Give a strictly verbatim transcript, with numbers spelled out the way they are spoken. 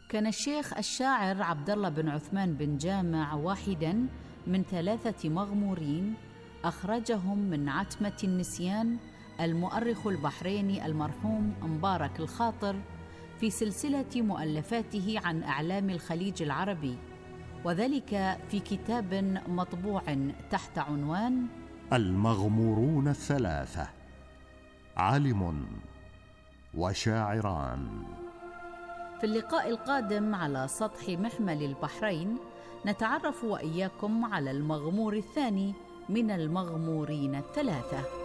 كان الشيخ الشاعر عبد الله بن عثمان بن جامع واحداً من ثلاثة مغمورين أخرجهم من عتمة النسيان المؤرخ البحريني المرحوم مبارك الخاطر في سلسلة مؤلفاته عن أعلام الخليج العربي، وذلك في كتاب مطبوع تحت عنوان المغمورون الثلاثة: عالم وشاعران. في اللقاء القادم على سطح محمل البحرين نتعرف وإياكم على المغمور الثاني من المغمورين الثلاثة.